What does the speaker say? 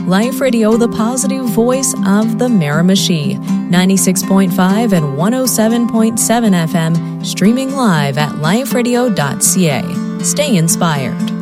Life Radio, the positive voice of the Miramichi. 96.5 and 107.7 FM, streaming live at liferadio.ca. Stay inspired.